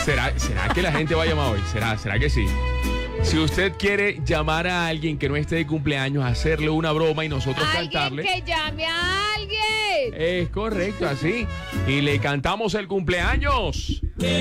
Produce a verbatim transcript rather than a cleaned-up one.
¿Será, ¿Será que la gente va a llamar hoy? ¿Será, será que sí? Si usted quiere llamar a alguien que no esté de cumpleaños, hacerle una broma y nosotros Alguien cantarle. que llame a alguien. Es correcto, así. Y le cantamos el cumpleaños.